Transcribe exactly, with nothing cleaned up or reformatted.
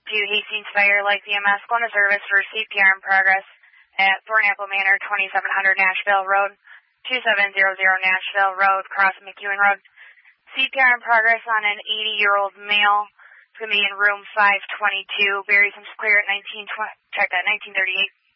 to Hastings Fire Life E M S, going to service for C P R in progress at Thornapple Manor, twenty-seven hundred Nashville Road, two seven zero zero Nashville Road, cross McEwen Road. C P R in progress on an eighty-year-old male. It's going to be in room five twenty-two. Barry, some clear at nineteen twenty, check that, nineteen thirty-eight.